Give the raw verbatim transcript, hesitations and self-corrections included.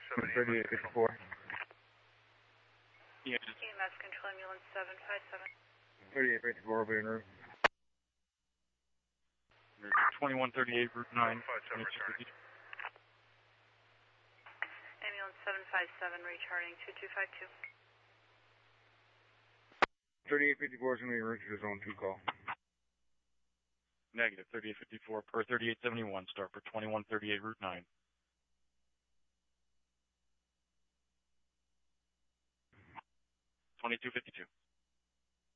thirty-eight fifty-four. Yeah, just E M S control ambulance seven five seven. thirty-eight fifty-four, over en route. twenty-one thirty-eight, Route nine. Ambulance seven five seven, recharting two two five two. thirty-eight fifty-four is going to be en route to the zone two call. Negative, thirty-eight fifty-four per thirty-eight seventy-one, start for twenty-one thirty-eight, Route nine. twenty-two fifty-two.